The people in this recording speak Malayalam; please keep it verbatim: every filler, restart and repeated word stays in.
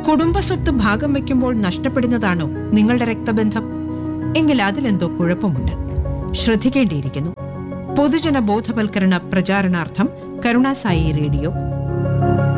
കുടുംബസ്വത്ത് ഭാഗം വയ്ക്കുമ്പോൾ നഷ്ടപ്പെടുന്നതാണോ നിങ്ങളുടെ രക്തബന്ധം? എങ്കിൽ അതിലെന്തോ കുഴപ്പമുണ്ട്. ശ്രദ്ധിക്കേണ്ടിയിരിക്കുന്നു. പൊതുജന ബോധവൽക്കരണ പ്രചാരണാർത്ഥം കരുണാസായി റേഡിയോ